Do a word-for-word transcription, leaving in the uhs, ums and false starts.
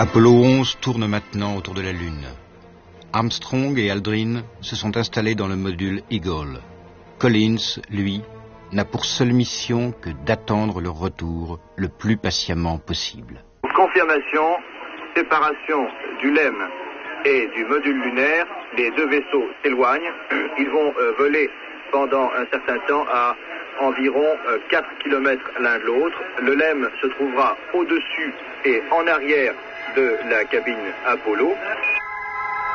Apollo onze tourne maintenant autour de la Lune. Armstrong et Aldrin se sont installés dans le module Eagle. Collins, lui, n'a pour seule mission que d'attendre leur retour le plus patiemment possible. Confirmation, séparation du L E M et du module lunaire. Les deux vaisseaux s'éloignent. Ils vont euh, voler pendant un certain temps à environ euh, quatre kilomètres l'un de l'autre. Le L E M se trouvera au-dessus et en arrière de la cabine Apollo.